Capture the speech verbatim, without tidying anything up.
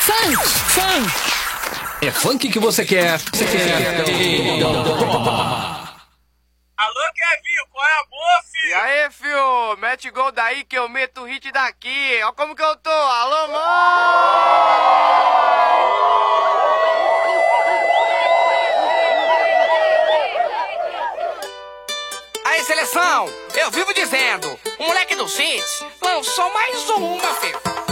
Funk, funk. É funk que você quer. Você quer. Alô, Kevinho, qual é a boa, filho? E aí, fio? Mete gol daí que eu meto o hit daqui. Ó como que eu tô. Alô, mãe! Aí, seleção, eu vivo dizendo, o moleque do City lançou mais uma, filho.